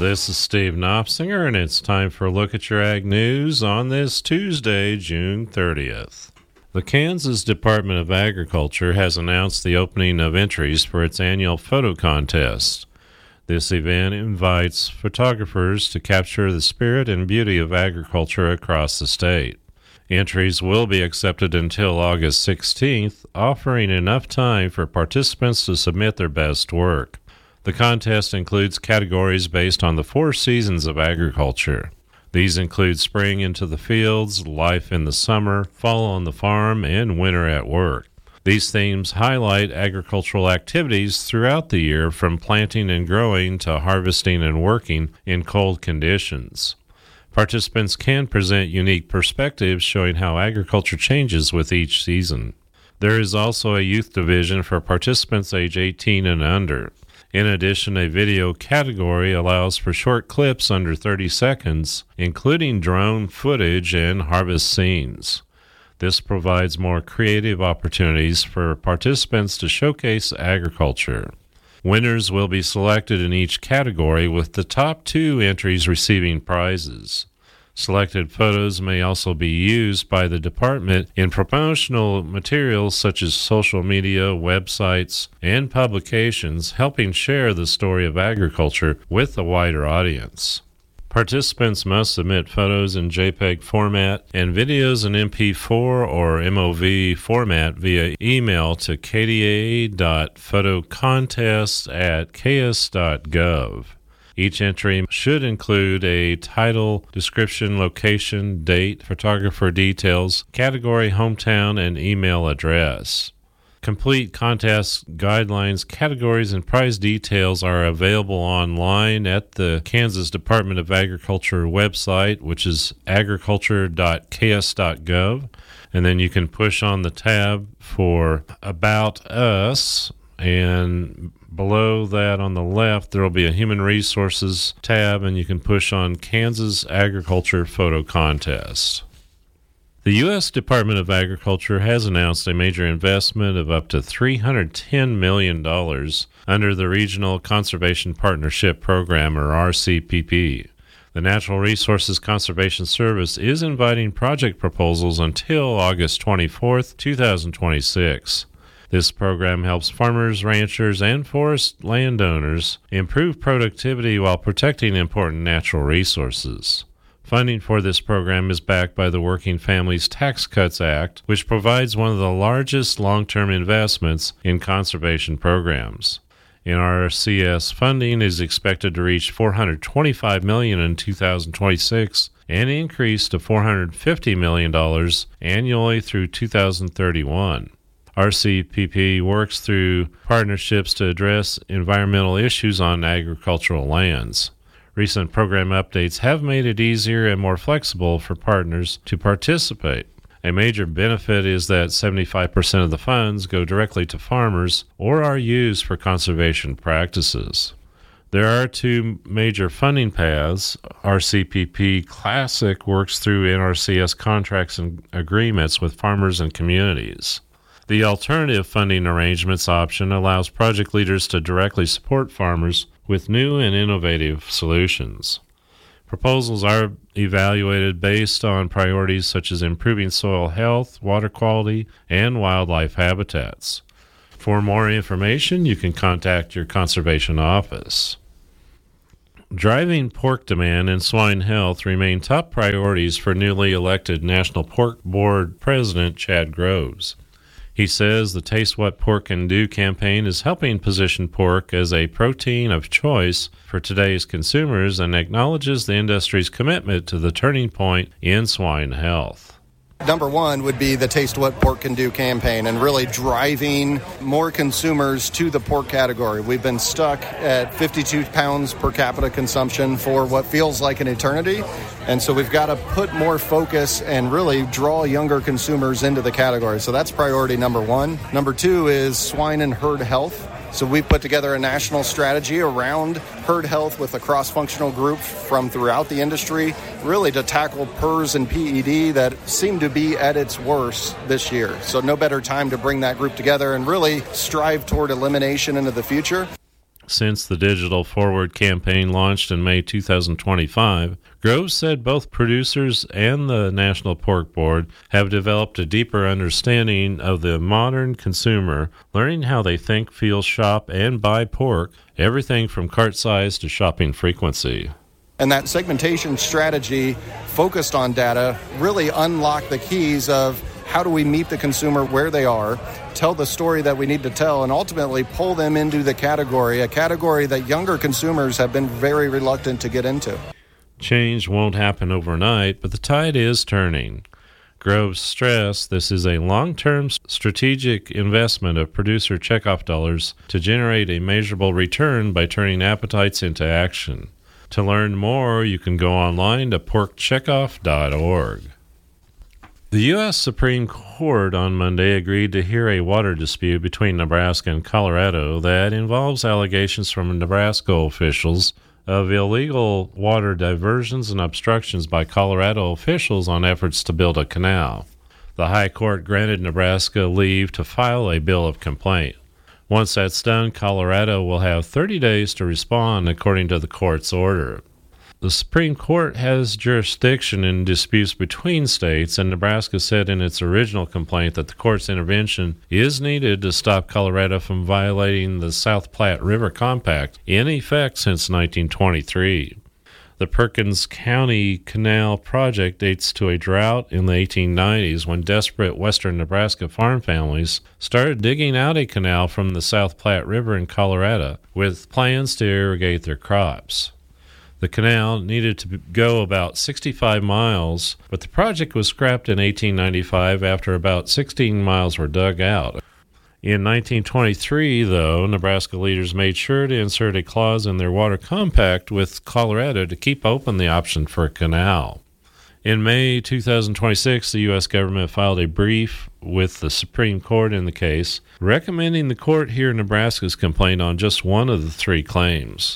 This is Steve Knopfsinger, and it's time for a look at your ag news on this Tuesday, June 30th. The Kansas Department of Agriculture has announced the opening of entries for its annual photo contest. This event invites photographers to capture the spirit and beauty of agriculture across the state. Entries will be accepted until August 16th, offering enough time for participants to submit their best work. The contest includes categories based on the 4 seasons of agriculture. These include spring into the fields, life in the summer, fall on the farm, and winter at work. These themes highlight agricultural activities throughout the year, from planting and growing to harvesting and working in cold conditions. Participants can present unique perspectives showing how agriculture changes with each season. There is also a youth division for participants age 18 and under. In addition, a video category allows for short clips under 30 seconds, including drone footage and harvest scenes. This provides more creative opportunities for participants to showcase agriculture. Winners will be selected in each category, with the top 2 entries receiving prizes. Selected photos may also be used by the department in promotional materials such as social media, websites, and publications, helping share the story of agriculture with a wider audience. Participants must submit photos in JPEG format and videos in MP4 or MOV format via email to kda.photocontest@ks.gov. Each entry should include a title, description, location, date, photographer details, category, hometown, and email address. Complete contest guidelines, categories, and prize details are available online at the Kansas Department of Agriculture website, which is agriculture.ks.gov. And then you can push on the tab for About Us, and below that on the left, there will be a Human Resources tab, and you can push on Kansas Agriculture Photo Contest. The U.S. Department of Agriculture has announced a major investment of up to $310 million under the Regional Conservation Partnership Program, or RCPP. The Natural Resources Conservation Service is inviting project proposals until August 24, 2026. This program helps farmers, ranchers, and forest landowners improve productivity while protecting important natural resources. Funding for this program is backed by the Working Families Tax Cuts Act, which provides one of the largest long-term investments in conservation programs. NRCS funding is expected to reach $425 million in 2026 and increase to $450 million annually through 2031. RCPP works through partnerships to address environmental issues on agricultural lands. Recent program updates have made it easier and more flexible for partners to participate. A major benefit is that 75% of the funds go directly to farmers or are used for conservation practices. There are 2 major funding paths. RCPP Classic works through NRCS contracts and agreements with farmers and communities. The alternative funding arrangements option allows project leaders to directly support farmers with new and innovative solutions. Proposals are evaluated based on priorities such as improving soil health, water quality, and wildlife habitats. For more information, you can contact your conservation office. Driving pork demand and swine health remain top priorities for newly elected National Pork Board President Chad Groves. He says the Taste What Pork Can Do campaign is helping position pork as a protein of choice for today's consumers and acknowledges the industry's commitment to the turning point in swine health. Number one would be the Taste What Pork Can Do campaign and really driving more consumers to the pork category. We've been stuck at 52 pounds per capita consumption for what feels like an eternity. And so we've got to put more focus and really draw younger consumers into the category. So that's priority number one. Number two is swine and herd health. So we put together a national strategy around herd health with a cross-functional group from throughout the industry, really to tackle PRRS and PED that seem to be at its worst this year. So no better time to bring that group together and really strive toward elimination into the future. since the Digital Forward campaign launched in May 2025, Groves said both producers and the National Pork Board have developed a deeper understanding of the modern consumer, learning how they think, feel, shop, and buy pork, everything from cart size to shopping frequency. And that segmentation strategy focused on data really unlocked the keys of how do we meet the consumer where they are, tell the story that we need to tell, and ultimately pull them into the category, a category that younger consumers have been very reluctant to get into. Change won't happen overnight, but the tide is turning. Groves stressed this is a long-term strategic investment of producer checkoff dollars to generate a measurable return by turning appetites into action. To learn more, you can go online to porkcheckoff.org. The U.S. Supreme Court on Monday agreed to hear a water dispute between Nebraska and Colorado that involves allegations from Nebraska officials of illegal water diversions and obstructions by Colorado officials on efforts to build a canal. The High Court granted Nebraska leave to file a bill of complaint. Once that's done, Colorado will have 30 days to respond according to the court's order. The Supreme Court has jurisdiction in disputes between states, and Nebraska said in its original complaint that the court's intervention is needed to stop Colorado from violating the South Platte River Compact, in effect since 1923. The Perkins County Canal project dates to a drought in the 1890s when desperate western Nebraska farm families started digging out a canal from the South Platte River in Colorado with plans to irrigate their crops. The canal needed to go about 65 miles, but the project was scrapped in 1895 after about 16 miles were dug out. In 1923, though, Nebraska leaders made sure to insert a clause in their water compact with Colorado to keep open the option for a canal. In May 2026, the U.S. government filed a brief with the Supreme Court in the case, recommending the court hear Nebraska's complaint on just one of the three claims.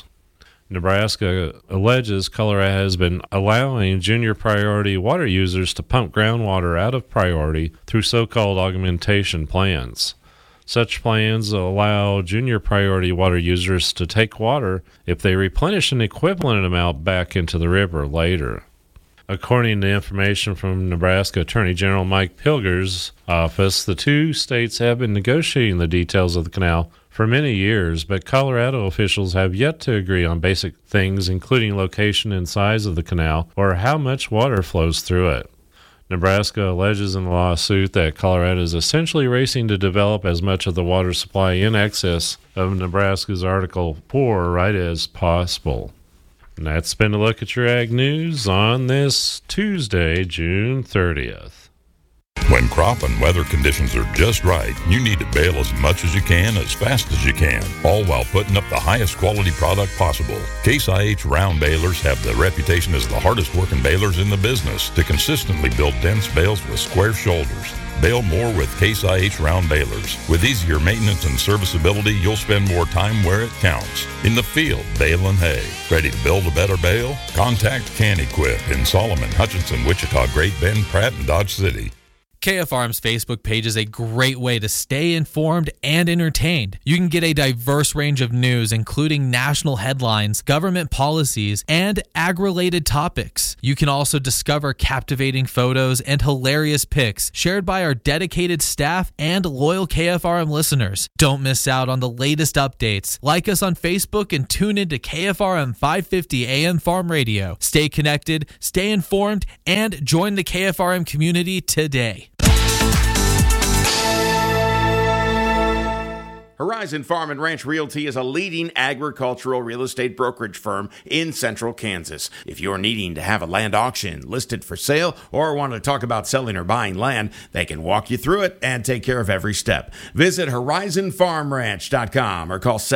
Nebraska alleges Colorado has been allowing junior priority water users to pump groundwater out of priority through so-called augmentation plans. Such plans allow junior priority water users to take water if they replenish an equivalent amount back into the river later. According to information from Nebraska Attorney General Mike Pilger's office, the two states have been negotiating the details of the canal for many years, but Colorado officials have yet to agree on basic things, including location and size of the canal or how much water flows through it. Nebraska alleges in the lawsuit that Colorado is essentially racing to develop as much of the water supply in excess of Nebraska's Article 4 right as possible. And that's been a look at your Ag News on this Tuesday, June 30th. When crop and weather conditions are just right, you need to bale as much as you can, as fast as you can, all while putting up the highest quality product possible. Case IH round balers have the reputation as the hardest working balers in the business to consistently build dense bales with square shoulders. Bale more with Case IH round balers. With easier maintenance and serviceability, you'll spend more time where it counts. In the field, baling hay. Ready to build a better bale? Contact CanEquip in Solomon, Hutchinson, Wichita, Great Bend, Pratt, and Dodge City. KFRM's Facebook page is a great way to stay informed and entertained. You can get a diverse range of news, including national headlines, government policies, and ag-related topics. You can also discover captivating photos and hilarious pics shared by our dedicated staff and loyal KFRM listeners. Don't miss out on the latest updates. Like us on Facebook and tune into KFRM 550 AM Farm Radio. Stay connected, stay informed, and join the KFRM community today. Horizon Farm and Ranch Realty is a leading agricultural real estate brokerage firm in central Kansas. If you're needing to have a land auction listed for sale or want to talk about selling or buying land, they can walk you through it and take care of every step. Visit horizonfarmranch.com or call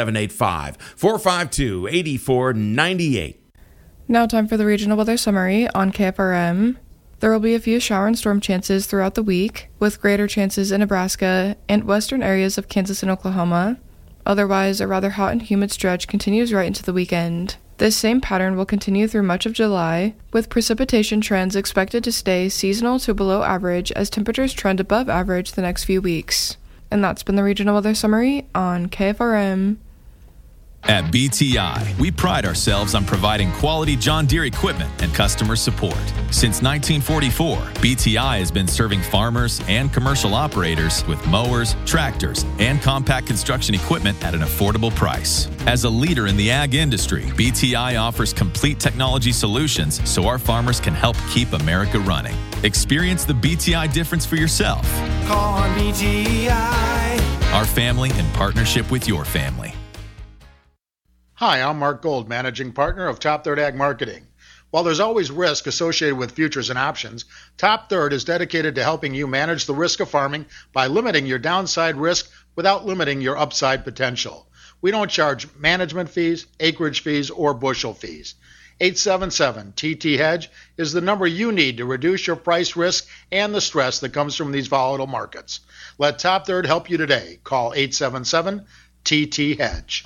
785-452-8498. Now time for the regional weather summary on KFRM. There will be a few shower and storm chances throughout the week, with greater chances in Nebraska and western areas of Kansas and Oklahoma. Otherwise, a rather hot and humid stretch continues right into the weekend. This same pattern will continue through much of July, with precipitation trends expected to stay seasonal to below average as temperatures trend above average the next few weeks. And that's been the regional weather summary on KFRM. At BTI, we pride ourselves on providing quality John Deere equipment and customer support. Since 1944, BTI has been serving farmers and commercial operators with mowers, tractors, and compact construction equipment at an affordable price. As a leader in the ag industry, BTI offers complete technology solutions so our farmers can help keep America running. Experience the BTI difference for yourself. Call on BTI. Our family in partnership with your family. Hi, I'm Mark Gold, Managing Partner of Top Third Ag Marketing. While there's always risk associated with futures and options, Top Third is dedicated to helping you manage the risk of farming by limiting your downside risk without limiting your upside potential. We don't charge management fees, acreage fees, or bushel fees. 877-TT-HEDGE is the number you need to reduce your price risk and the stress that comes from these volatile markets. Let Top Third help you today. Call 877-TT-HEDGE.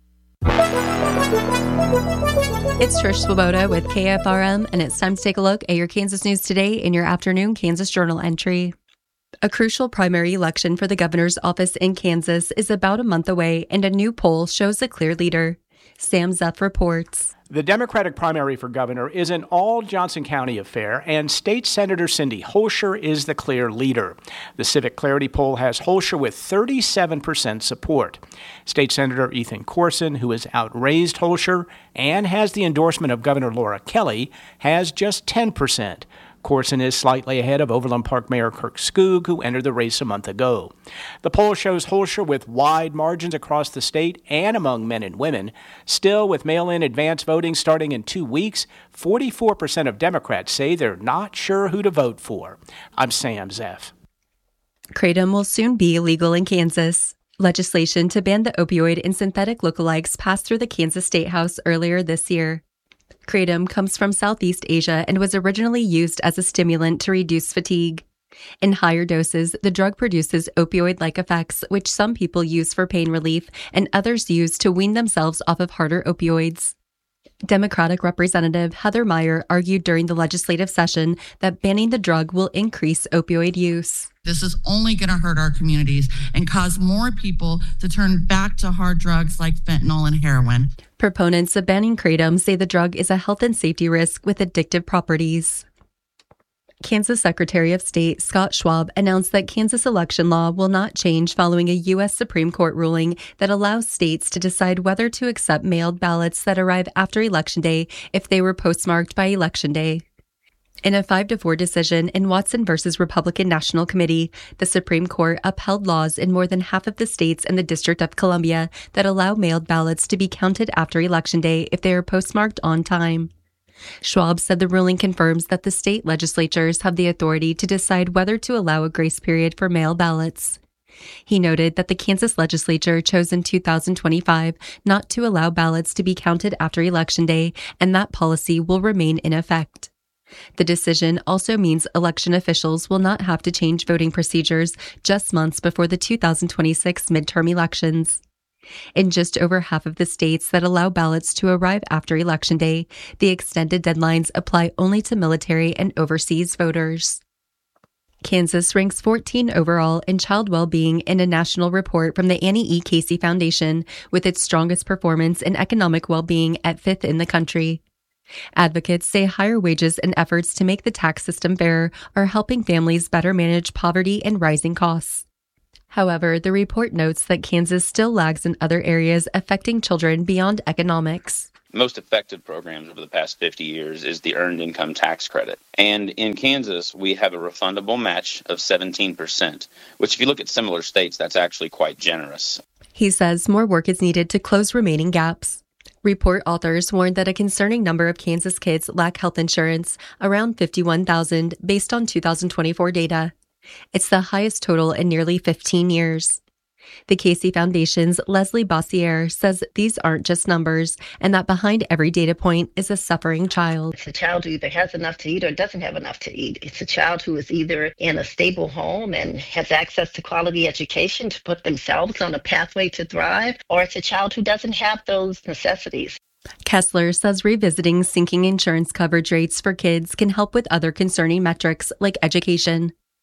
It's Trish Swoboda with KFRM, and it's time to take a look at your Kansas news today in your afternoon Kansas Journal entry. A crucial primary election for the governor's office in Kansas is about a month away, and a new poll shows a clear leader. Sam Zeff reports. The Democratic primary for governor is an all-Johnson County affair, and State Senator Cindy Holscher is the clear leader. The Civic Clarity poll has Holscher with 37% support. State Senator Ethan Corson, who has outraised Holscher and has the endorsement of Governor Laura Kelly, has just 10%. Corson is slightly ahead of Overland Park Mayor Kirk Skoog, who entered the race a month ago. The poll shows Holscher with wide margins across the state and among men and women. Still, with mail-in advance voting starting in 2 weeks, 44% of Democrats say they're not sure who to vote for. I'm Sam Zeff. Kratom will soon be illegal in Kansas. Legislation to ban the opioid and synthetic lookalikes passed through the Kansas State House earlier this year. Kratom comes from Southeast Asia and was originally used as a stimulant to reduce fatigue. In higher doses, the drug produces opioid-like effects, which some people use for pain relief and others use to wean themselves off of harder opioids. Democratic Representative Heather Meyer argued during the legislative session that banning the drug will increase opioid use. This is only going to hurt our communities and cause more people to turn back to hard drugs like fentanyl and heroin. Proponents of banning kratom say the drug is a health and safety risk with addictive properties. Kansas Secretary of State Scott Schwab announced that Kansas election law will not change following a U.S. Supreme Court ruling that allows states to decide whether to accept mailed ballots that arrive after Election Day if they were postmarked by Election Day. In a 5-4 decision in Watson v. Republican National Committee, the Supreme Court upheld laws in more than half of the states and the District of Columbia that allow mailed ballots to be counted after Election Day if they are postmarked on time. Schwab said the ruling confirms that the state legislatures have the authority to decide whether to allow a grace period for mail ballots. He noted that the Kansas legislature chose in 2025 not to allow ballots to be counted after Election Day, and that policy will remain in effect. The decision also means election officials will not have to change voting procedures just months before the 2026 midterm elections. In just over half of the states that allow ballots to arrive after Election Day, the extended deadlines apply only to military and overseas voters. Kansas ranks 14 overall in child well-being in a national report from the Annie E. Casey Foundation, with its strongest performance in economic well-being at 5th in the country. Advocates say higher wages and efforts to make the tax system fairer are helping families better manage poverty and rising costs. However, the report notes that Kansas still lags in other areas affecting children beyond economics. Most effective programs over the past 50 years is the Earned Income Tax Credit. And in Kansas, we have a refundable match of 17%, which if you look at similar states, that's actually quite generous. He says more work is needed to close remaining gaps. Report authors warned that a concerning number of Kansas kids lack health insurance, around 51,000, based on 2024 data. It's the highest total in nearly 15 years. The Casey Foundation's Leslie Bossiere says these aren't just numbers, and that behind every data point is a suffering child. It's a child who either has enough to eat or doesn't have enough to eat. It's a child who is either in a stable home and has access to quality education to put themselves on a pathway to thrive, or it's a child who doesn't have those necessities. Kessler says revisiting sinking insurance coverage rates for kids can help with other concerning metrics like education.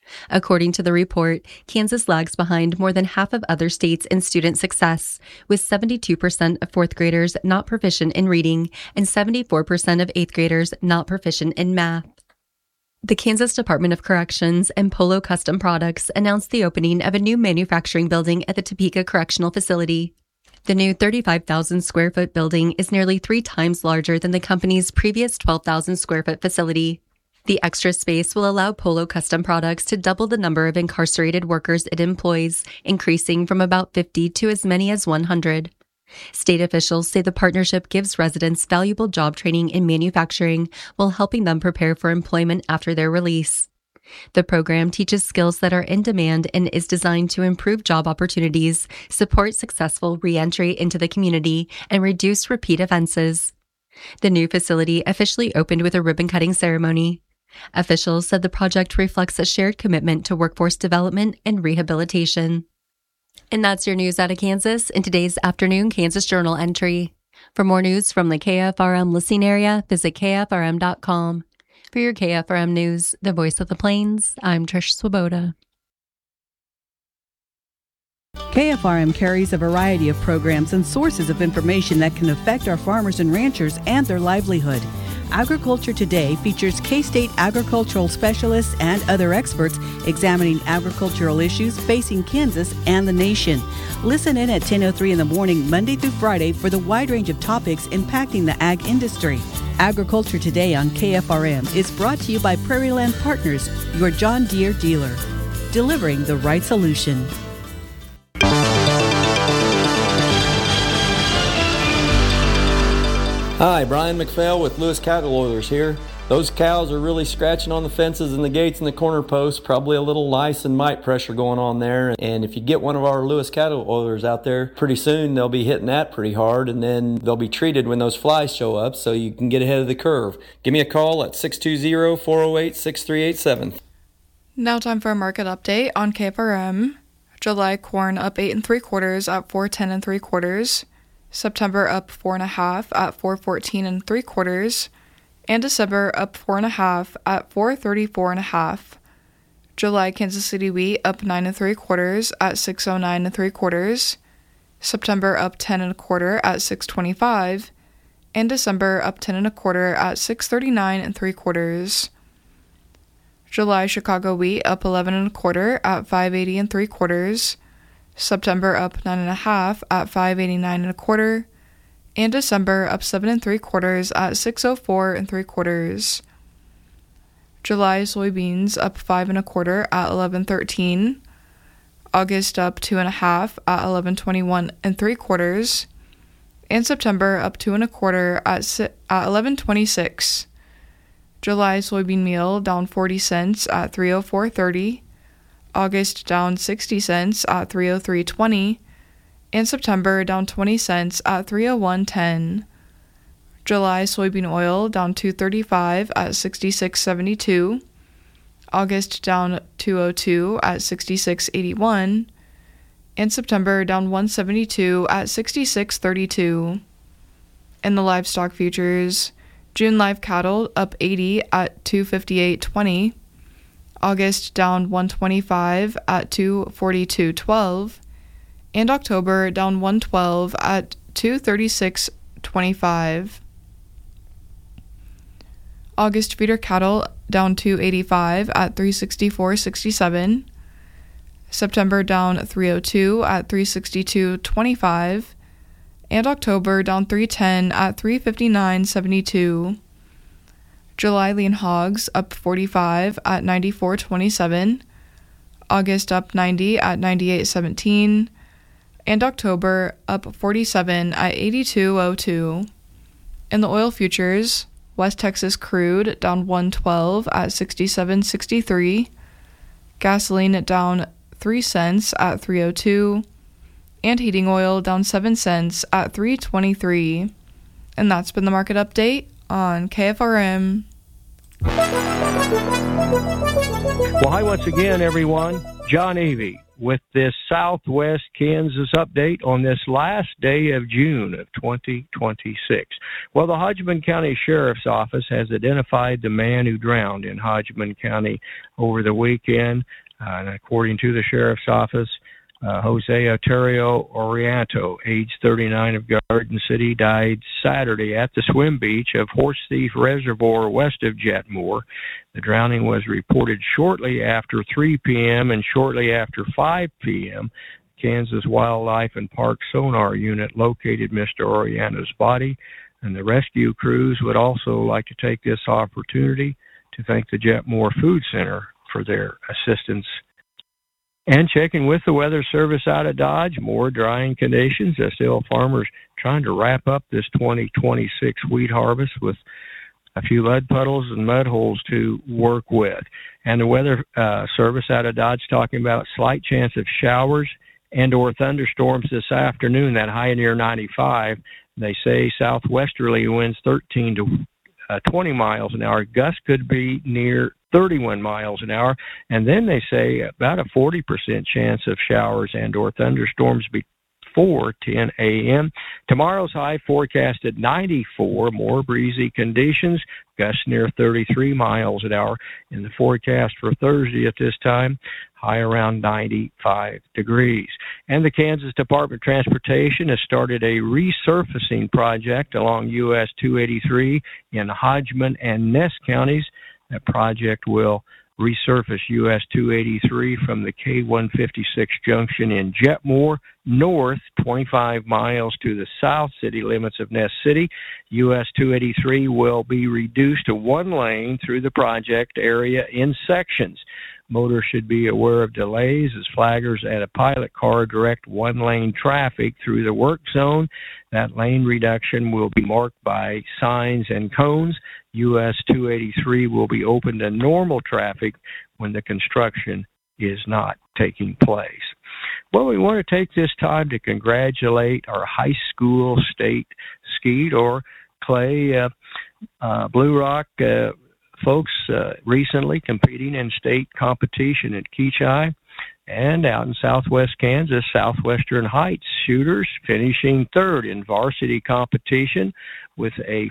According to the report, Kansas lags behind more than half of other states in student success, with 72% of fourth graders not proficient in reading and 74% of eighth graders not proficient in math. The Kansas Department of Corrections and Polo Custom Products announced the opening of a new manufacturing building at the Topeka Correctional Facility. The new 35,000 square foot building is nearly 3 times larger than the company's previous 12,000 square foot facility. The extra space will allow Polo Custom Products to double the number of incarcerated workers it employs, increasing from about 50 to as many as 100. State officials say the partnership gives residents valuable job training in manufacturing while helping them prepare for employment after their release. The program teaches skills that are in demand and is designed to improve job opportunities, support successful re-entry into the community, and reduce repeat offenses. The new facility officially opened with a ribbon-cutting ceremony. Officials said the project reflects a shared commitment to workforce development and rehabilitation. And that's your news out of Kansas in today's afternoon Kansas Journal entry. For more news from the KFRM listening area, visit KFRM.com. For your KFRM news, the voice of the plains, I'm Trish Swoboda. KFRM carries a variety of programs and sources of information that can affect our farmers and ranchers and their livelihood. Agriculture Today features K-State agricultural specialists and other experts examining agricultural issues facing Kansas and the nation. Listen in at 10:03 in the morning, Monday through Friday, for the wide range of topics impacting the ag industry. Agriculture Today on KFRM is brought to you by Prairie Land Partners, your John Deere dealer, delivering the right solution. Hi, Brian McPhail with Lewis Cattle Oilers here. Those cows are really scratching on the fences and the gates and the corner posts, probably a little lice and mite pressure going on there. And if you get one of our Lewis Cattle Oilers out there, pretty soon they'll be hitting that pretty hard, and then they'll be treated when those flies show up so you can get ahead of the curve. Give me a call at 620-408-6387. Now time for a market update on KFRM. July corn up 8 3/4 at $4.10 3/4. September up 4.5 at $4.14 3/4, and December up 4.5 at $4.34.5. July Kansas City wheat up 9 3/4 at $6.09 3/4. September up 10 1/4 at $6.25, and December up 10 1/4 at $6.39 3/4. July Chicago wheat up 11 1/4 at $5.80 3/4. September up 9.5 at $5.89 1/4, and December up 7 3/4 at $6.04 3/4. July soybeans up 5 1/4 at $11.13. August up 2.5 at $11.21 3/4, and September up 2 1/4 at $11.26. July soybean meal down 40 cents at $3.0430. August down 60 cents at $3.0320, and September down 20 cents at $3.0110. July soybean oil down $2.35 at $66.72. August down $2.02 at $66.81, and September down $1.72 at $66.32. In the livestock futures, June live cattle up 80 at $258.20. August down $125 at $242.12, and October down $112 at $236.25. August feeder cattle down $285 at $364.67. September down $302 at $362.25, and October down $310 at $359.72. July lean hogs up 45 at $94.27, August up 90 at $98.17, and October up 47 at $82.02. In the oil futures, West Texas crude down $1.12 at $67.63, gasoline down 3 cents at $3.02, and heating oil down 7 cents at $3.23. And that's been the market update on KFRM. Well, hi once again, everyone. John Avey with this Southwest Kansas update on this last day of June of 2026. Well, the Hodgeman County Sheriff's Office has identified the man who drowned in Hodgeman County over the weekend. And according to the Sheriff's Office, Jose Oterio Orianto, age 39 of Garden City, died Saturday at the swim beach of Horse Thief Reservoir west of Jetmore. The drowning was reported shortly after 3 p.m. and shortly after 5 p.m. Kansas Wildlife and Park Sonar Unit located Mr. Orianto's body, and the rescue crews would also like to take this opportunity to thank the Jetmore Food Center for their assistance. And checking with the Weather Service out of Dodge, more drying conditions. Still farmers trying to wrap up this 2026 wheat harvest with a few mud puddles and mud holes to work with. And the Weather Service out of Dodge talking about slight chance of showers and or thunderstorms this afternoon, that high near 95. They say southwesterly winds 13 to 20 miles an hour. Gusts could be near 31 miles an hour. And then they say about a 40% chance of showers and or thunderstorms before 10 a.m. Tomorrow's high forecast at 94, more breezy conditions, gusts near 33 miles an hour. In the forecast for Thursday at this time, high around 95 degrees. And the Kansas Department of Transportation has started a resurfacing project along US 283 in Hodgeman and Ness counties. That project will resurface US 283 from the K156 junction in Jetmore north 25 miles to the south city limits of Ness City. US 283 will be reduced to one lane through the project area in sections. Motorists should be aware of delays as flaggers at a pilot car direct one-lane traffic through the work zone. That lane reduction will be marked by signs and cones. US 283 will be open to normal traffic when the construction is not taking place. Well, we want to take this time to congratulate our high school state skeet or clay Blue Rock folks recently competing in state competition at Keachai. And out in southwest Kansas, Southwestern Heights shooters finishing third in varsity competition with a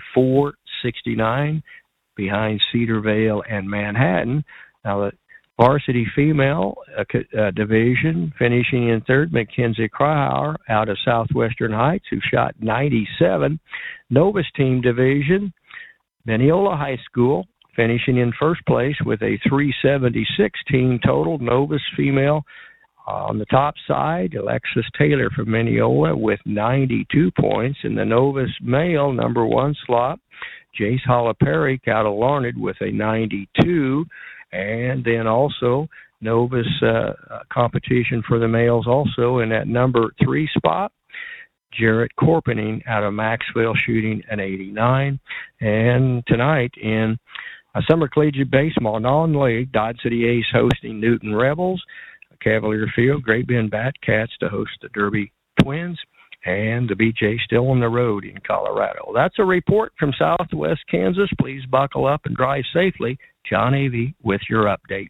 .469 behind Cedarvale and Manhattan. Now, the varsity female division finishing in third, Mackenzie Krauer out of Southwestern Heights, who shot 97. Novus team division, Mineola High School, finishing in first place with a .376 team total. Novus female on the top side, Alexis Taylor from Mineola with 92 points. In the Novus male number one slot, Jace Hollaperic out of Larned with a 92. And then also Novus competition for the males also in that number 3 spot, Jarrett Corpening out of Maxville shooting an 89. And tonight in Summer Collegiate Baseball non-league, Dodge City A's hosting Newton Rebels, Cavalier Field, Great Bend Batcats to host the Derby Twins, and the BJ still on the road in Colorado. That's a report from Southwest Kansas. Please buckle up and drive safely. John Avey with your update.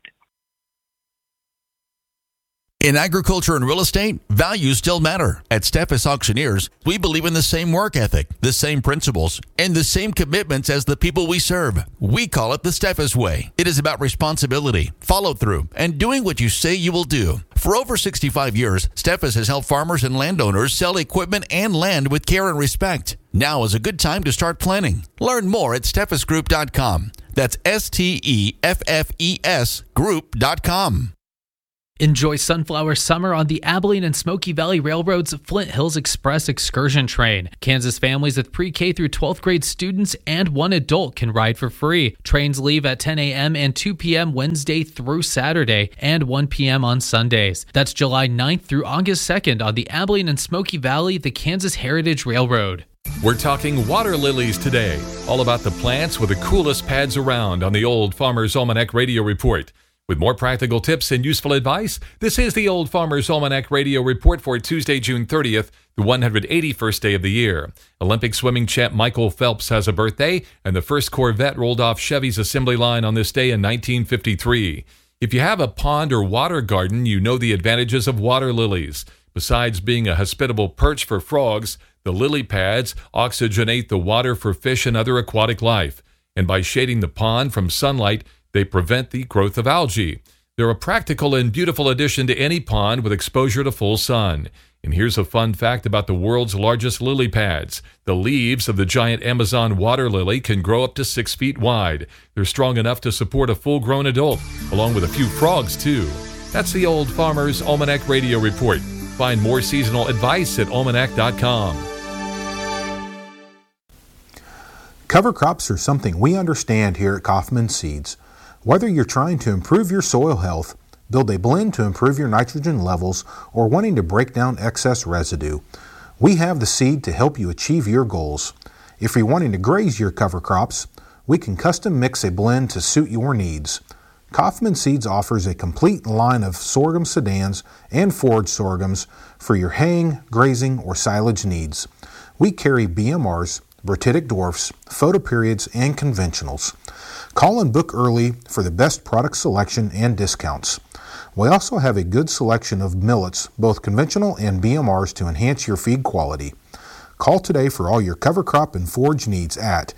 In agriculture and real estate, values still matter. At Steffes Auctioneers, we believe in the same work ethic, the same principles, and the same commitments as the people we serve. We call it the Steffes Way. It is about responsibility, follow-through, and doing what you say you will do. For over 65 years, Steffes has helped farmers and landowners sell equipment and land with care and respect. Now is a good time to start planning. Learn more at steffesgroup.com. That's STEFFES group.com. Enjoy Sunflower Summer on the Abilene and Smoky Valley Railroad's Flint Hills Express excursion train. Kansas families with pre-K through 12th grade students and one adult can ride for free. Trains leave at 10 a.m. and 2 p.m. Wednesday through Saturday and 1 p.m. on Sundays. That's July 9th through August 2nd on the Abilene and Smoky Valley, the Kansas Heritage Railroad. We're talking water lilies today, all about the plants with the coolest pads around on the Old Farmer's Almanac Radio Report. With more practical tips and useful advice, this is the Old Farmer's Almanac Radio Report for Tuesday, June 30th, the 181st day of the year. Olympic swimming champ Michael Phelps has a birthday, and the first Corvette rolled off Chevy's assembly line on this day in 1953. If you have a pond or water garden, you know the advantages of water lilies. Besides being a hospitable perch for frogs, the lily pads oxygenate the water for fish and other aquatic life. And by shading the pond from sunlight, they prevent the growth of algae. They're a practical and beautiful addition to any pond with exposure to full sun. And here's a fun fact about the world's largest lily pads. The leaves of the giant Amazon water lily can grow up to 6 feet wide. They're strong enough to support a full-grown adult, along with a few frogs, too. That's the Old Farmer's Almanac Radio Report. Find more seasonal advice at almanac.com. Cover crops are something we understand here at Kaufman Seeds. Whether you're trying to improve your soil health, build a blend to improve your nitrogen levels, or wanting to break down excess residue, we have the seed to help you achieve your goals. If you're wanting to graze your cover crops, we can custom mix a blend to suit your needs. Kaufman Seeds offers a complete line of sorghum sedans and forage sorghums for your haying, grazing, or silage needs. We carry BMRs, Bratitic dwarfs, photoperiods, and conventionals. Call and book early for the best product selection and discounts. We also have a good selection of millets, both conventional and BMRs, to enhance your feed quality. Call today for all your cover crop and forage needs at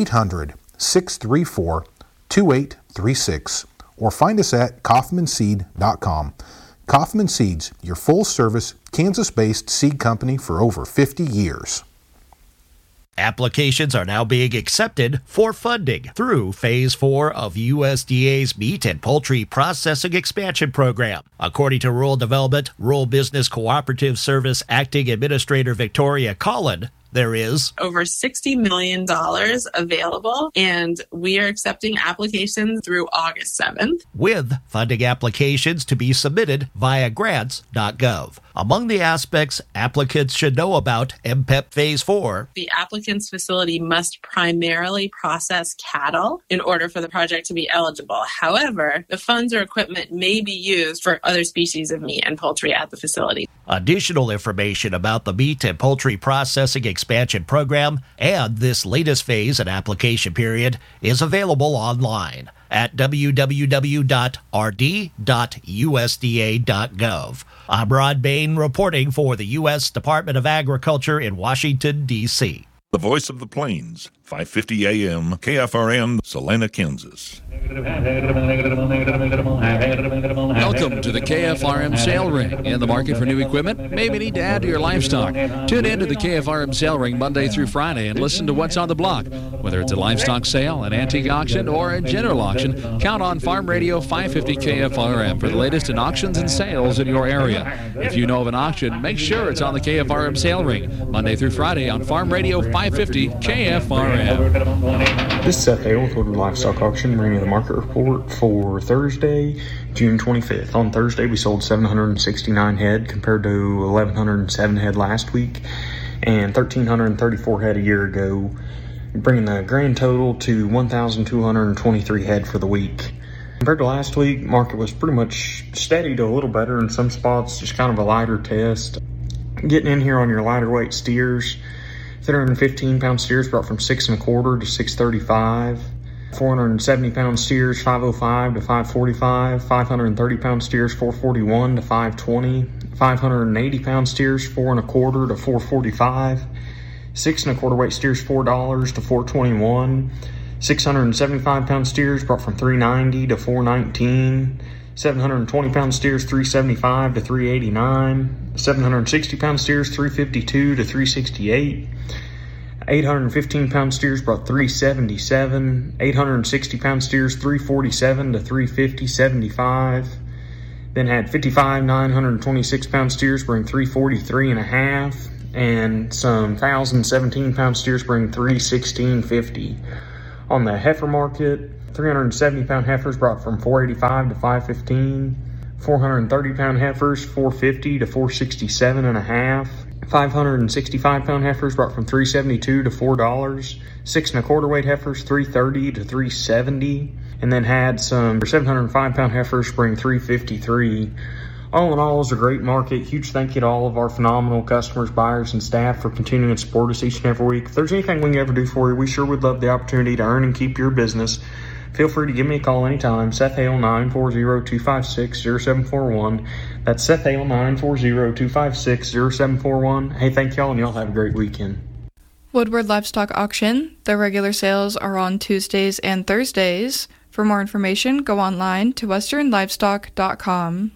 800-634-2836 or find us at kaufmanseed.com. Kaufman Seeds, your full-service, Kansas-based seed company for over 50 years. Applications are now being accepted for funding through Phase 4 of USDA's Meat and Poultry Processing Expansion Program. According to Rural Development, Rural Business Cooperative Service Acting Administrator Victoria Collin, there is over $60 million available, and we are accepting applications through August 7th. With funding applications to be submitted via grants.gov. Among the aspects applicants should know about MPEP Phase 4. The applicant's facility must primarily process cattle in order for the project to be eligible. However, the funds or equipment may be used for other species of meat and poultry at the facility. Additional information about the Meat and Poultry Processing Expansion Program and this latest phase and application period is available online at www.rd.usda.gov. I'm Rod Bain reporting for the U.S. Department of Agriculture in Washington, D.C. The Voice of the Plains, 550 AM, KFRN, Salina, Kansas. Welcome to the KFRM Sale Ring. In the market for new equipment? Maybe need to add to your livestock. Tune in to the KFRM Sale Ring Monday through Friday and listen to what's on the block. Whether it's a livestock sale, an antique auction, or a general auction, count on Farm Radio 550 KFRM for the latest in auctions and sales in your area. If you know of an auction, make sure it's on the KFRM Sale Ring Monday through Friday on Farm Radio 550 KFRM. This is Seth Hale with Woodward Livestock Auction, bringing you the market report for Thursday, June 25th. On Thursday, we sold 769 head compared to 1,107 head last week and 1,334 head a year ago, bringing the grand total to 1,223 head for the week. Compared to last week, market was pretty much steady to a little better in some spots, just kind of a lighter test. Getting in here on your lighter weight steers, 315-pound steers brought from 6 1/4 to 635. 470-pound steers 505 to 545. 530-pound steers 441 to 520. 580-pound steers 4 1/4 to 445. 6 1/4 weight steers $4 to 421. 675-pound steers brought from 390 to 419. 720-pound steers 375 to 389. 760-pound steers 352 to 368. 815-pound steers brought 377. 860-pound steers 347 to 350.75. Then had 55 926-pound steers bring 343.5, and some 1,017-pound steers bring 316.50. On the heifer market, 370-pound heifers brought from 485 to 515. 430-pound heifers 450 to 467.5. 565-pound heifers brought from $372 to $4. 6 1/4 weight heifers $330 to $370, and then had some 705-pound heifers bring $353. All in all, it was a great market. Huge thank you to all of our phenomenal customers, buyers, and staff for continuing to support us each and every week. If there's anything we can ever do for you, we sure would love the opportunity to earn and keep your business. Feel free to give me a call anytime. Seth Hale, 940-256-0741. That's Seth Hale, 940-256-0741. Hey, thank y'all, and y'all have a great weekend. Woodward Livestock Auction. Their regular sales are on Tuesdays and Thursdays. For more information, go online to westernlivestock.com.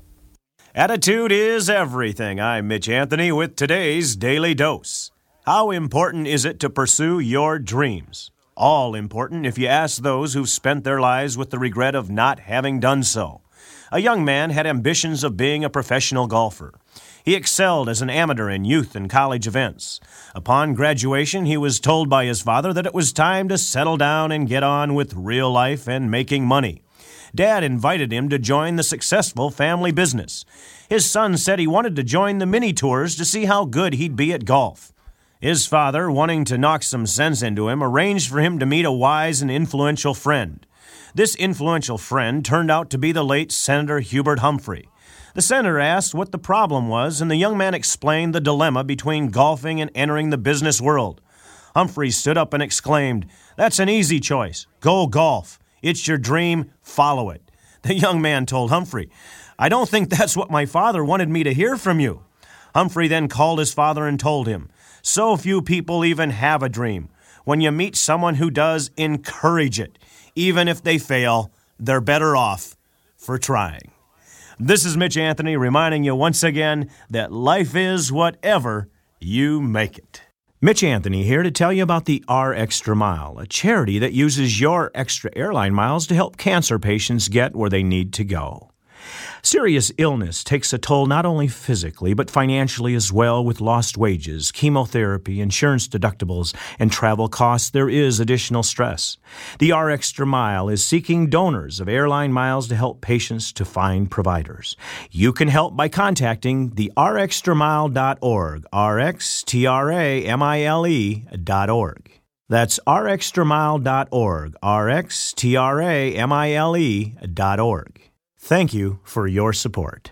Attitude is everything. I'm Mitch Anthony with today's Daily Dose. How important is it to pursue your dreams? All important if you ask those who've spent their lives with the regret of not having done so. A young man had ambitions of being a professional golfer. He excelled as an amateur in youth and college events. Upon graduation, he was told by his father that it was time to settle down and get on with real life and making money. Dad invited him to join the successful family business. His son said he wanted to join the mini tours to see how good he'd be at golf. His father, wanting to knock some sense into him, arranged for him to meet a wise and influential friend. This influential friend turned out to be the late Senator Hubert Humphrey. The senator asked what the problem was, and the young man explained the dilemma between golfing and entering the business world. Humphrey stood up and exclaimed, "That's an easy choice. Go golf. It's your dream. Follow it." The young man told Humphrey, "I don't think that's what my father wanted me to hear from you." Humphrey then called his father and told him, "So few people even have a dream. When you meet someone who does, encourage it. Even if they fail, they're better off for trying." This is Mitch Anthony reminding you once again that life is whatever you make it. Mitch Anthony here to tell you about the R Extra Mile, a charity that uses your extra airline miles to help cancer patients get where they need to go. Serious illness takes a toll not only physically, but financially as well. With lost wages, chemotherapy, insurance deductibles, and travel costs, there is additional stress. The R Extra Mile is seeking donors of airline miles to help patients to find providers. You can help by contacting the rxtramile.org, rxtramile.org. That's rxtramile.org, rxtramile.org. Thank you for your support.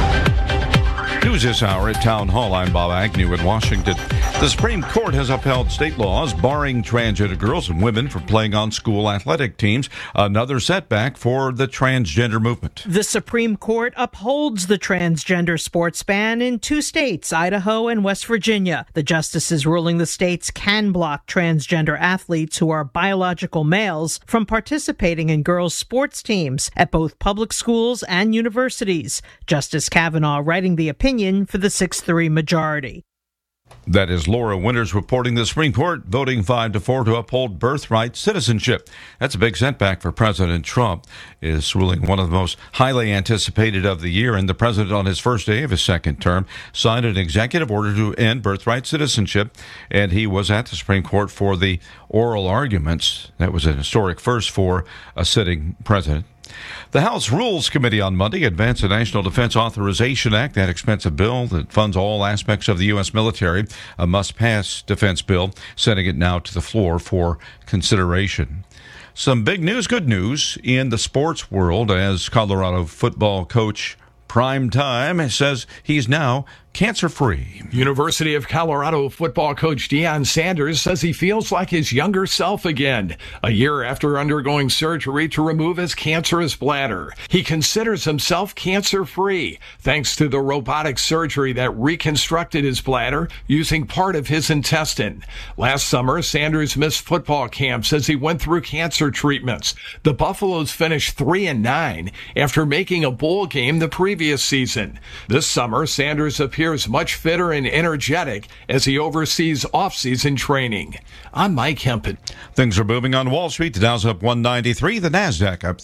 News this hour at Town Hall. I'm Bob Agnew in Washington. The Supreme Court has upheld state laws barring transgender girls and women from playing on school athletic teams. Another setback for the transgender movement. The Supreme Court upholds the transgender sports ban in 2 states, Idaho and West Virginia. The justices ruling the states can block transgender athletes who are biological males from participating in girls' sports teams at both public schools and universities. Justice Kavanaugh writing the opinion for the 6-3 majority. That is Laura Winters reporting the Supreme Court voting 5-4 to uphold birthright citizenship. That's a big setback for President Trump. Is ruling one of the most highly anticipated of the year, and the president on his first day of his second term signed an executive order to end birthright citizenship, and he was at the Supreme Court for the oral arguments. That was an historic first for a sitting president. The House Rules Committee on Monday advanced the National Defense Authorization Act, that expensive bill that funds all aspects of the U.S. military, a must-pass defense bill, sending it now to the floor for consideration. Some big news, good news in the sports world, as Colorado football coach Prime Time says he's now cancer-free. University of Colorado football coach Deion Sanders says he feels like his younger self again, a year after undergoing surgery to remove his cancerous bladder. He considers himself cancer-free thanks to the robotic surgery that reconstructed his bladder using part of his intestine. Last summer, Sanders missed football camps as he went through cancer treatments. The Buffaloes finished 3-9 after making a bowl game the previous season. This summer, Sanders appears much fitter and energetic as he oversees off-season training. I'm Mike Hempen. Things are moving on Wall Street. The Dow's up 193, the Nasdaq up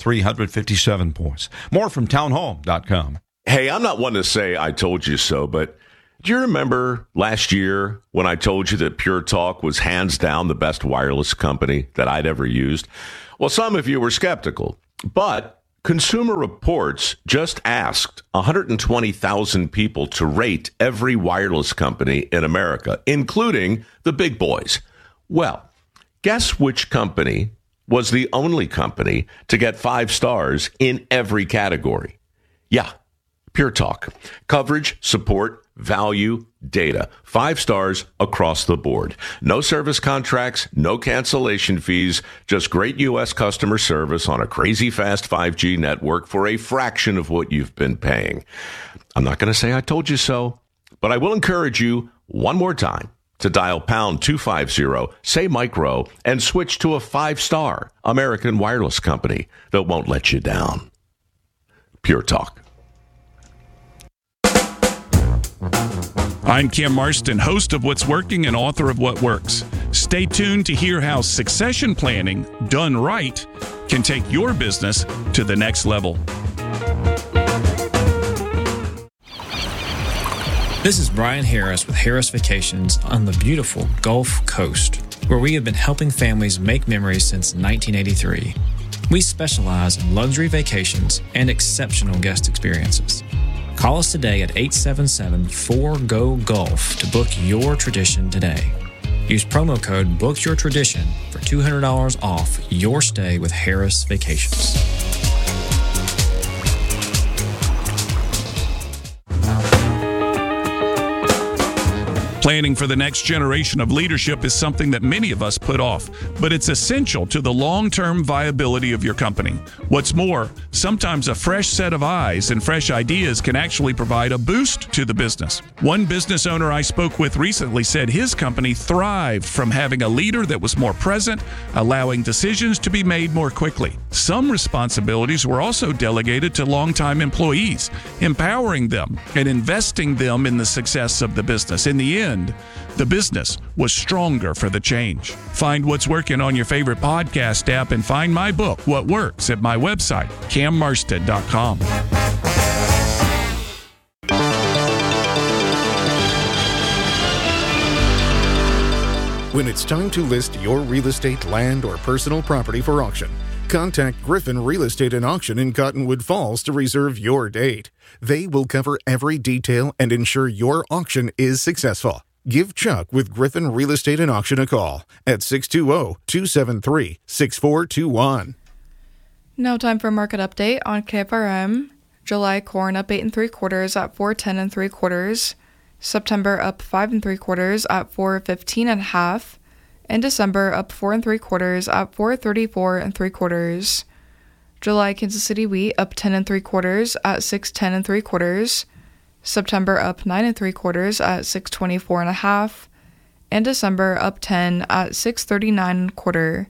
357 points. More from townhall.com. Hey, I'm not one to say I told you so, but do you remember last year when I told you that Pure Talk was hands down the best wireless company that I'd ever used? Well, some of you were skeptical, but Consumer Reports just asked 120,000 people to rate every wireless company in America, including the big boys. Well, guess which company was the only company to get 5 stars in every category? Yeah, Pure Talk. Coverage, support, value, data. 5 stars across the board. No service contracts, no cancellation fees, just great U.S. customer service on a crazy fast 5G network for a fraction of what you've been paying. I'm not going to say I told you so, but I will encourage you one more time to dial pound 250, say micro, and switch to a 5-star American wireless company that won't let you down. Pure Talk. I'm Cam Marston, host of What's Working and author of What Works. Stay tuned to hear how succession planning, done right, can take your business to the next level. This is Brian Harris with Harris Vacations on the beautiful Gulf Coast, where we have been helping families make memories since 1983. We specialize in luxury vacations and exceptional guest experiences. Call us today at 877-4GO-GULF to book your tradition today. Use promo code BOOKYOURTRADITION for $200 off your stay with Harris Vacations. Planning for the next generation of leadership is something that many of us put off, but it's essential to the long-term viability of your company. What's more, sometimes a fresh set of eyes and fresh ideas can actually provide a boost to the business. One business owner I spoke with recently said his company thrived from having a leader that was more present, allowing decisions to be made more quickly. Some responsibilities were also delegated to longtime employees, empowering them and investing them in the success of the business. In the end, the business was stronger for the change. Find What's Working on your favorite podcast app and find my book, What Works, at my website, cammarsted.com. When it's time to list your real estate, land, or personal property for auction, contact Griffin Real Estate and Auction in Cottonwood Falls to reserve your date. They will cover every detail and ensure your auction is successful. Give Chuck with Griffin Real Estate and Auction a call at 620-273-6421. Now time for a market update on KFRM. July corn up 8 3/4 at $4.10 3/4. September up 5 3/4 at $4.15 1/2. And December up 4 3/4 at $4.34 3/4. July Kansas City wheat up 10 3/4 at $6.10 3/4. September up 9 3/4 at $6.24 1/2. And December up 10 at $6.39 1/4.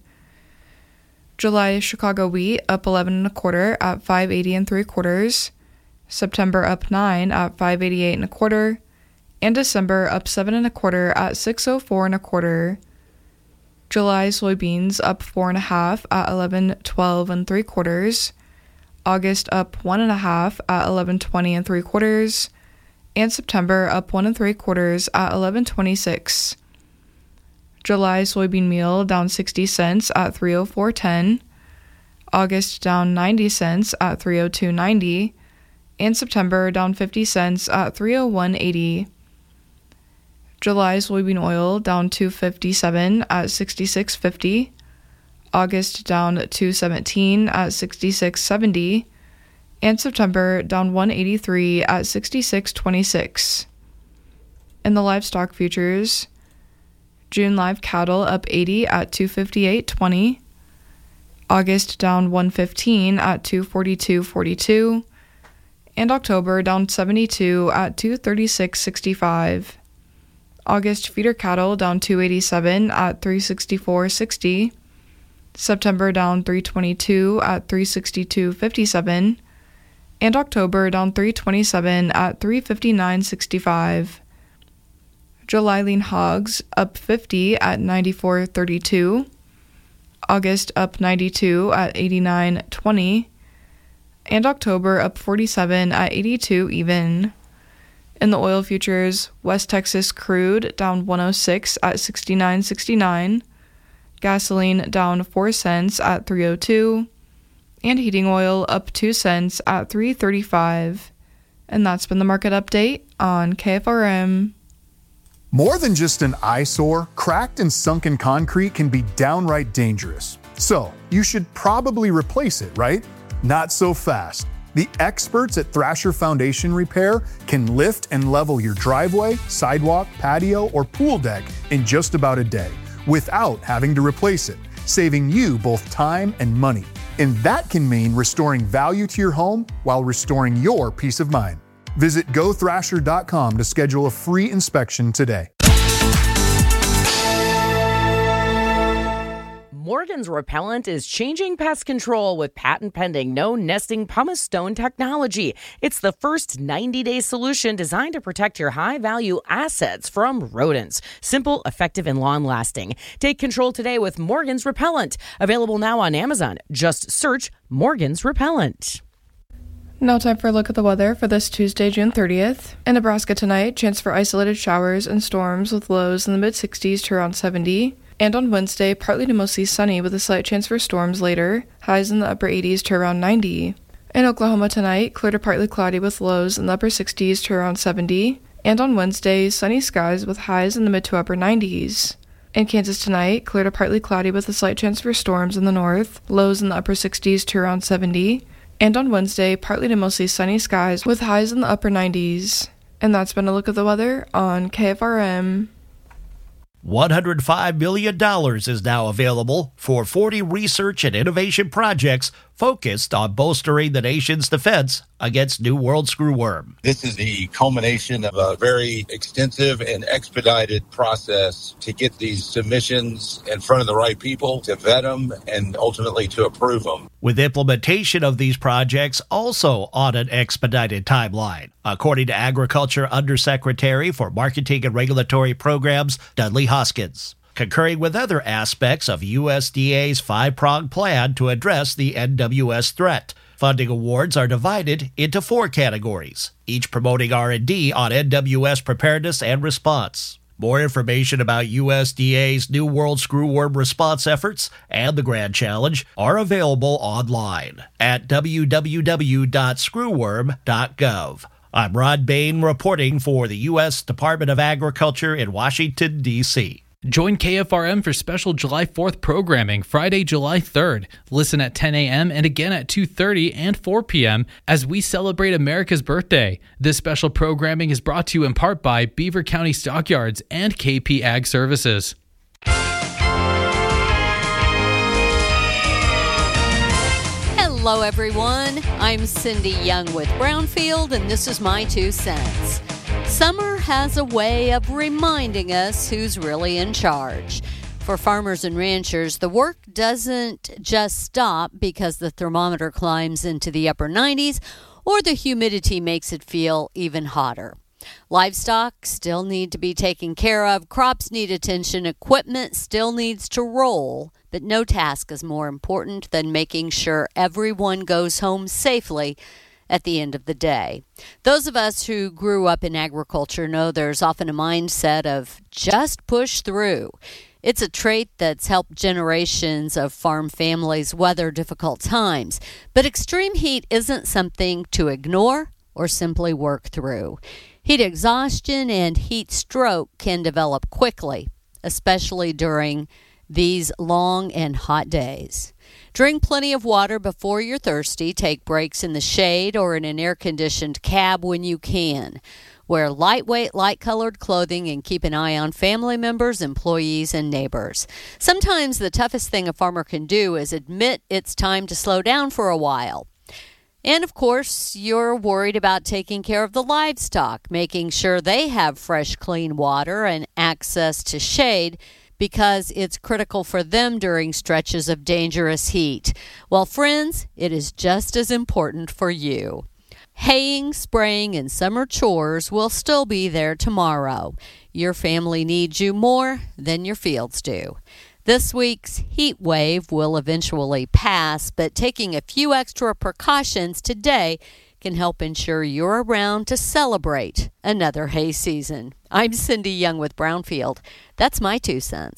July Chicago wheat up 11 1/4 at $5.80 3/4. September up 9 at $5.88 1/4. And December up 7 1/4 at $6.04 1/4. July soybeans up 4 1/2 at $11.12 3/4. August up 1 1/2 at $11.20 3/4. And September up 1 3/4 at $11.26. July soybean meal down 60 cents at $3.0410. August down 90 cents at $3.0290. And September down 50 cents at $3.0180. July soybean oil down $2.57 at $66.50. August down $2.17 at $66.70. And September down $1.83 at $66.26. In the livestock futures, June live cattle up 80 at $258.20. August down $115 at $242.42. And October down 72 at $236.65. August feeder cattle down $287 at $364.60. September down $322 at $362.57. And October down $327 at $359.65. July lean hogs up 50 at $94.32. August up 92 at $89.20. And October up 47 at $82 even. In the oil futures, West Texas crude down 106 at $69.69. Gasoline down 4 cents at $3.02. And heating oil up 2 cents at $3.35. And that's been the market update on KFRM. More than just an eyesore, cracked and sunken concrete can be downright dangerous. So, you should probably replace it, right? Not so fast. The experts at Thrasher Foundation Repair can lift and level your driveway, sidewalk, patio, or pool deck in just about a day without having to replace it, saving you both time and money. And that can mean restoring value to your home while restoring your peace of mind. Visit gothrasher.com to schedule a free inspection today. Morgan's Repellent is changing pest control with patent-pending no-nesting pumice stone technology. It's the first 90-day solution designed to protect your high-value assets from rodents. Simple, effective, and long-lasting. Take control today with Morgan's Repellent. Available now on Amazon. Just search Morgan's Repellent. Now time for a look at the weather for this Tuesday, June 30th. In Nebraska tonight, chance for isolated showers and storms with lows in the mid-60s to around 70. And on Wednesday, partly to mostly sunny with a slight chance for storms later, highs in the upper 80s to around 90. In Oklahoma tonight, clear to partly cloudy with lows in the upper 60s to around 70. And on Wednesday, sunny skies with highs in the mid to upper 90s. In Kansas tonight, clear to partly cloudy with a slight chance for storms in the north, lows in the upper 60s to around 70. And on Wednesday, partly to mostly sunny skies with highs in the upper 90s. And that's been a look at the weather on KFRM. $105 million is now available for 40 research and innovation projects focused on bolstering the nation's defense against New World Screwworm. This is the culmination of a very extensive and expedited process to get these submissions in front of the right people, to vet them, and ultimately to approve them. With implementation of these projects also on an expedited timeline, according to Agriculture Undersecretary for Marketing and Regulatory Programs, Dudley Hoskins, concurring with other aspects of USDA's five-pronged plan to address the NWS threat. Funding awards are divided into 4 categories, each promoting R&D on NWS preparedness and response. More information about USDA's New World Screwworm response efforts and the Grand Challenge are available online at www.screwworm.gov. I'm Rod Bain reporting for the U.S. Department of Agriculture in Washington, D.C. Join KFRM for special July 4th programming Friday, July 3rd. Listen at 10 a.m. and again at 2:30 and 4 p.m. as we celebrate America's birthday. This special programming is brought to you in part by Beaver County Stockyards and KP Ag Services. Hello, everyone. I'm Cindy Young with Brownfield, and this is my 2 cents. Summer has a way of reminding us who's really in charge. For farmers and ranchers, the work doesn't just stop because the thermometer climbs into the upper 90s or the humidity makes it feel even hotter. Livestock still need to be taken care of, crops need attention, equipment still needs to roll, but no task is more important than making sure everyone goes home safely at the end of the day. Those of us who grew up in agriculture know there's often a mindset of just push through. It's a trait that's helped generations of farm families weather difficult times. But extreme heat isn't something to ignore or simply work through. Heat exhaustion and heat stroke can develop quickly, especially during these long and hot days. Drink plenty of water before you're thirsty. Take breaks in the shade or in an air-conditioned cab when you can. Wear lightweight, light-colored clothing and keep an eye on family members, employees, and neighbors. Sometimes the toughest thing a farmer can do is admit it's time to slow down for a while. And, of course, you're worried about taking care of the livestock, making sure they have fresh, clean water and access to shade, because it's critical for them during stretches of dangerous heat. Well, friends, it is just as important for you. Haying, spraying, and summer chores will still be there tomorrow. Your family needs you more than your fields do. This week's heat wave will eventually pass, but taking a few extra precautions today can help ensure you're around to celebrate another hay season. I'm Cindy Young with Brownfield. That's my 2 cents.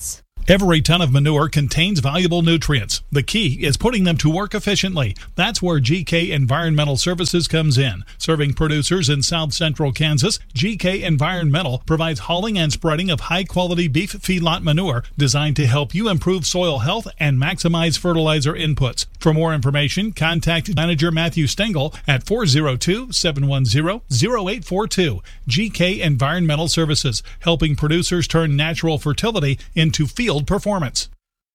Every ton of manure contains valuable nutrients. The key is putting them to work efficiently. That's where GK Environmental Services comes in. Serving producers in south central Kansas, GK Environmental provides hauling and spreading of high-quality beef feedlot manure designed to help you improve soil health and maximize fertilizer inputs. For more information, contact Manager Matthew Stengel at 402-710-0842. GK Environmental Services, helping producers turn natural fertility into field performance.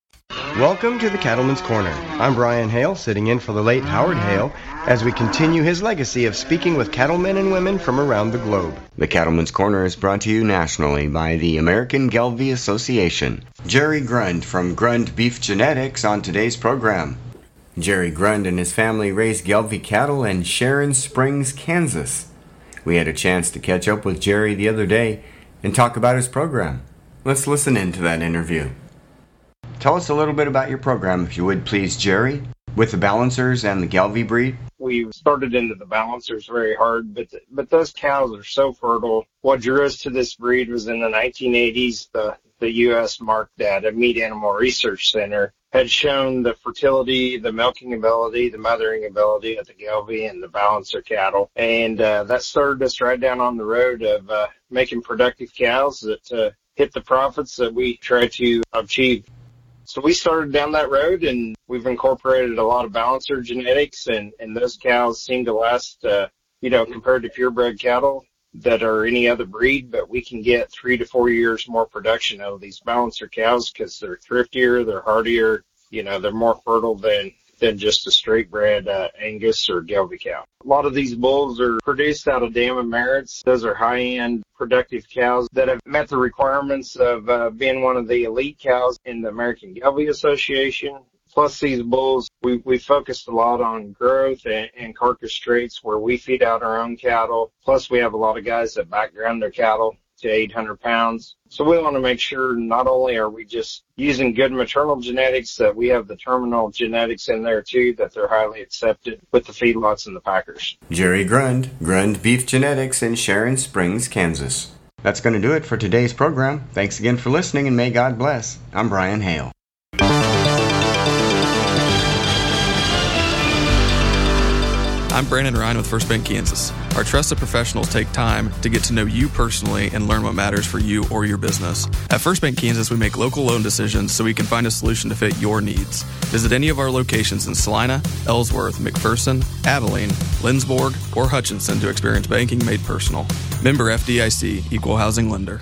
Welcome to the Cattleman's Corner. I'm Brian Hale, sitting in for the late Howard Hale, as we continue his legacy of speaking with cattlemen and women from around the globe. The Cattleman's Corner is brought to you nationally by the American Gelbvieh Association. Jerry Grund from Grund Beef Genetics on today's program. Jerry Grund and his family raise Gelbvieh cattle in Sharon Springs, Kansas. We had a chance to catch up with Jerry the other day and talk about his program. Let's listen in to that interview. Tell us a little bit about your program, if you would please, Jerry, with the Balancers and the Gelbvieh breed. We started into the Balancers very hard, but those cows are so fertile. What drew us to this breed was in the 1980s, the U.S. marked at a Meat Animal Research Center had shown the fertility, the milking ability, the mothering ability of the Gelbvieh and the Balancer cattle. And that started us right down on the road of making productive cows that hit the profits that we try to achieve. So we started down that road, and we've incorporated a lot of Balancer genetics, and those cows seem to last, compared to purebred cattle that are any other breed, but we can get 3 to 4 years more production out of these Balancer cows because they're thriftier, they're hardier, they're more fertile than just a straight bred Angus or Gelbvieh cow. A lot of these bulls are produced out of Dam and Merritts. Those are high-end productive cows that have met the requirements of being one of the elite cows in the American Gelbvieh Association. Plus these bulls, we focused a lot on growth and carcass traits where we feed out our own cattle. Plus we have a lot of guys that background their cattle to 800 pounds. So we want to make sure not only are we just using good maternal genetics, that we have the terminal genetics in there too, that they're highly accepted with the feedlots and the packers. Jerry Grund, Grund Beef Genetics in Sharon Springs, Kansas. That's going to do it for today's program. Thanks again for listening, and may God bless. I'm Brian Hale. I'm Brandon Ryan with First Bank Kansas. Our trusted professionals take time to get to know you personally and learn what matters for you or your business. At First Bank Kansas, we make local loan decisions so we can find a solution to fit your needs. Visit any of our locations in Salina, Ellsworth, McPherson, Abilene, Lindsborg, or Hutchinson to experience banking made personal. Member FDIC, Equal Housing Lender.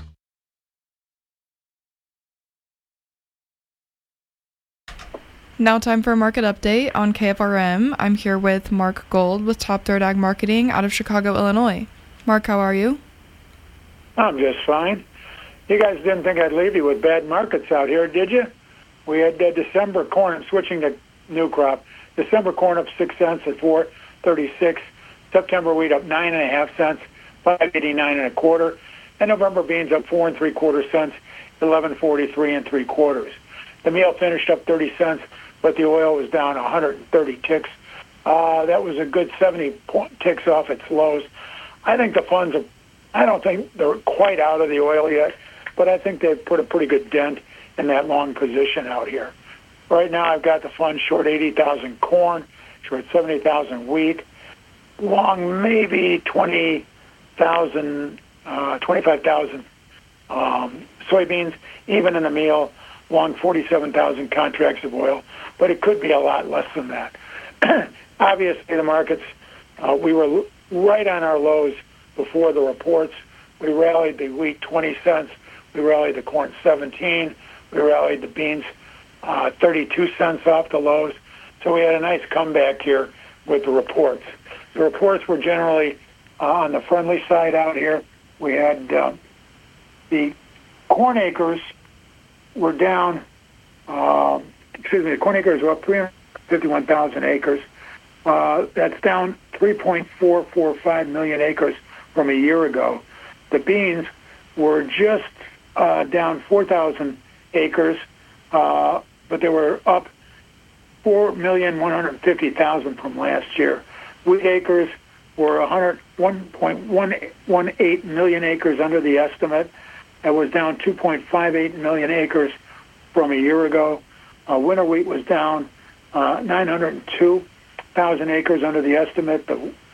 Now time for a market update on KFRM. I'm here with Mark Gold with Top Third Ag Marketing out of Chicago, Illinois. Mark, how are you? I'm just fine. You guys didn't think I'd leave you with bad markets out here, did you? We had December corn, switching to new crop. December corn up 6 cents at $4.36. September wheat up 9.5 cents, $5.89 1/4. And November beans up 4 3/4 cents, $11.43 3/4. The meal finished up 30 cents, but the oil was down 130 ticks. That was a good 70 ticks off its lows. I think the funds I don't think they're quite out of the oil yet, but I think they've put a pretty good dent in that long position out here. Right now I've got the funds short 80,000 corn, short 70,000 wheat, long maybe 25,000 soybeans, even in the meal, long 47,000 contracts of oil, but it could be a lot less than that. Obviously, the markets, we were right on our lows before the reports. We rallied the wheat 20 cents. We rallied the corn 17. We rallied the beans 32 cents off the lows. So we had a nice comeback here with the reports. The reports were generally on the friendly side out here. We had the corn acres were down, the corn acres were up 351,000 acres. That's down 3.445 million acres from a year ago. The beans were just down 4,000 acres, but they were up 4,150,000 from last year. Wheat acres were 1.18 million acres under the estimate. That was down 2.58 million acres from a year ago. Winter wheat was down 902,000 acres under the estimate. The